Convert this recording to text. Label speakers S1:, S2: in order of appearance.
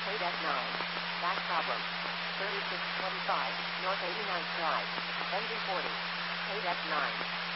S1: Paid at 9. Back problem. 3625, North 89th Drive. Engine 40. Paid at 9.